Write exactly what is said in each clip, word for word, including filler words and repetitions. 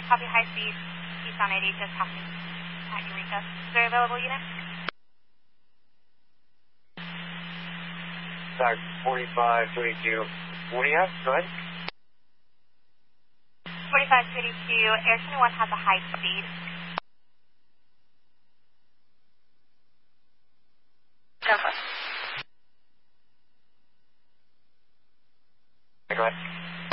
Copy high speed, eastbound eighty, just passing at Eureka. Is there available unit? Sorry, forty-five thirty-two. What do you have? Go ahead. forty-five thirty-two, Air twenty-one has a high speed. Go for it. Go ahead.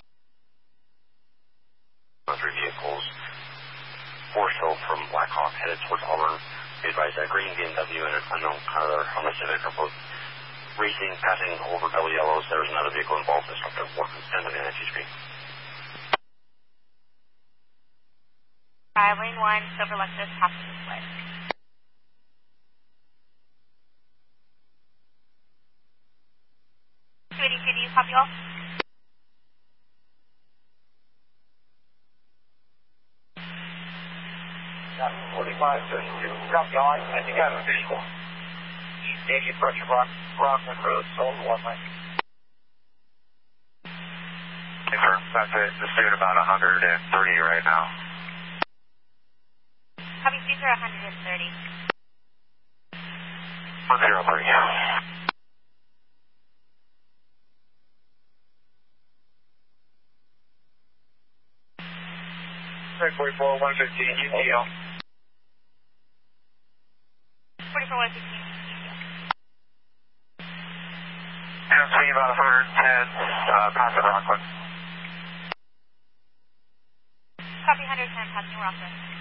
Three vehicles, four show from Blackhawk headed towards Auburn. Be advised that green B M W and an unknown Honda Honda Civic are both racing, passing over double yellows. There was another vehicle involved in disruptive work instead of an N T screen. Uh, lane one, Silver Lexus, passing this way. two eighty-two, do you copy all? forty-five thirty-two. Copy on. I think I have a visual. East eighty, approach Rock, Rockland Road, sold one lane. Hey, sir. That's it. Just doing about one hundred thirty right now. Copy, speeds are one hundred thirty. one zero three. forty-four one fifteen, U T L. forty-four one fifteen. And speed about one hundred ten, uh, passing Rockland. Copy one hundred ten, passing Rockland.